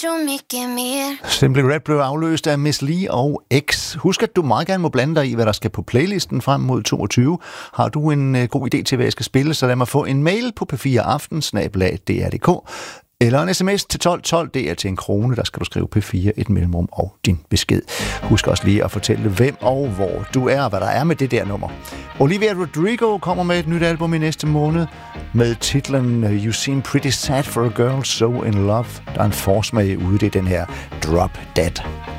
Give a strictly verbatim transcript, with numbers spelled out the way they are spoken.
tro mycket mer. Simply Red blev afløst af Miss Li og X. Husk, at du meget gerne må blande dig i, hvad der skal på playlisten frem mod toogtyve. Har du en uh, god idé til, hvad jeg skal spille, så lad mig få en mail på p fire aften snabel-a d r punktum d k eller en sms til tolv tolv. Det er til en krone. Der skal du skrive P fire, et mellemrum og din besked. Husk også lige at fortælle, hvem og hvor du er, og hvad der er med det der nummer. Olivia Rodrigo kommer med et nyt album i næste måned med titlen You Seem Pretty Sad for a Girl So in Love. Der er en forsmag ude, det er den her Drop Dead.